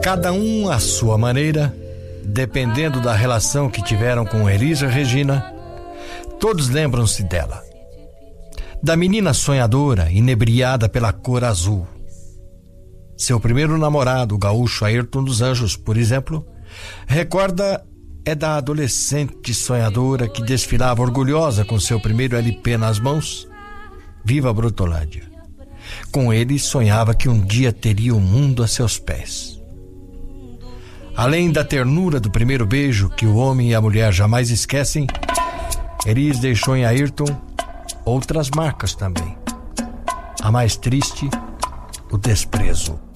Cada um à sua maneira, dependendo da relação que tiveram com Elis e Regina, todos lembram-se dela. Da menina sonhadora, inebriada pela cor azul. Seu primeiro namorado, o gaúcho Ayrton dos Anjos, por exemplo, recorda é da adolescente sonhadora que desfilava orgulhosa com seu primeiro LP nas mãos. Viva Brutolândia! Com ele sonhava que um dia teria o mundo a seus pés. Além da ternura do primeiro beijo que o homem e a mulher jamais esquecem, Elis deixou em Ayrton outras marcas também. A mais triste, o desprezo.